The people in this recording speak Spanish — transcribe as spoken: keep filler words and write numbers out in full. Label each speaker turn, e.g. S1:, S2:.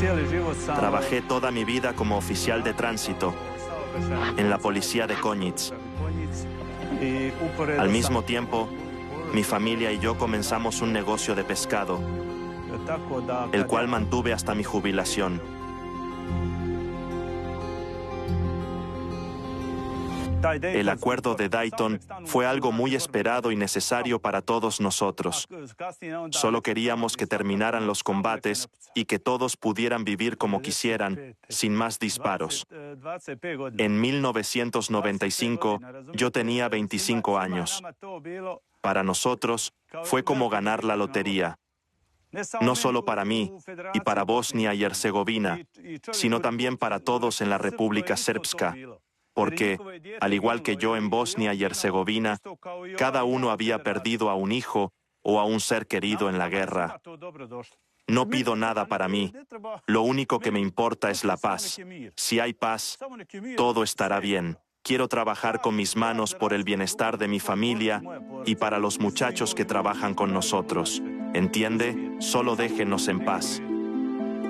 S1: Trabajé toda mi vida como oficial de tránsito en la policía de Konjic. Al mismo tiempo, mi familia y yo comenzamos un negocio de pescado, el cual mantuve hasta mi jubilación. El acuerdo de Dayton fue algo muy esperado y necesario para todos nosotros. Solo queríamos que terminaran los combates y que todos pudieran vivir como quisieran, sin más disparos. En mil novecientos noventa y cinco, yo tenía veinticinco años. Para nosotros, fue como ganar la lotería. No solo para mí y para Bosnia y Herzegovina, sino también para todos en la República Srpska. Porque, al igual que yo en Bosnia y Herzegovina, cada uno había perdido a un hijo o a un ser querido en la guerra. No pido nada para mí. Lo único que me importa es la paz. Si hay paz, todo estará bien. Quiero trabajar con mis manos por el bienestar de mi familia y para los muchachos que trabajan con nosotros. ¿Entiende? Solo déjenos en paz.